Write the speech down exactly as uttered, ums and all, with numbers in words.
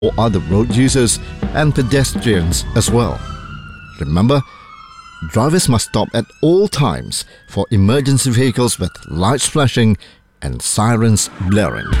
or other road users and pedestrians as well. Remember, drivers must stop at all times for emergency vehicles with lights flashing and sirens blaring.